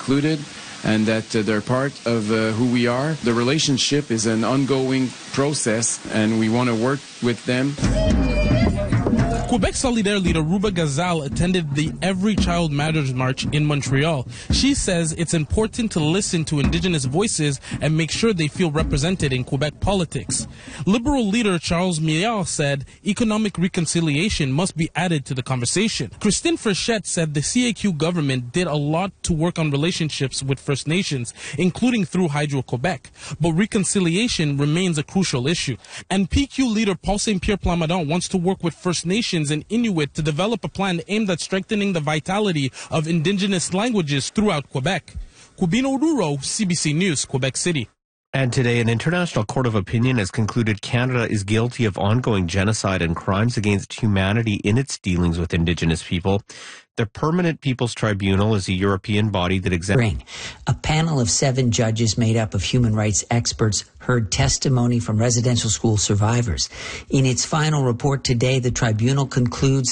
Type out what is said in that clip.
included and that they're part of who we are. The relationship is an ongoing process, and we want to work with them. Quebec Solidaire leader Ruba Gazal attended the Every Child Matters March in Montreal. She says it's important to listen to Indigenous voices and make sure they feel represented in Quebec politics. Liberal leader Charles Milliard said economic reconciliation must be added to the conversation. Christine Frechette said the CAQ government did a lot to work on relationships with First Nations, including through Hydro-Quebec. But reconciliation remains a crucial issue. And PQ leader Paul Saint-Pierre Plamondon wants to work with First Nations and Inuit to develop a plan aimed at strengthening the vitality of Indigenous languages throughout Quebec. Cubino Ruro, CBC News, Quebec City. And today, an international court of opinion has concluded Canada is guilty of ongoing genocide and crimes against humanity in its dealings with Indigenous people. The Permanent People's Tribunal is a European body that examines. A panel of 7 judges made up of human rights experts heard testimony from residential school survivors. In its final report today, the tribunal concludes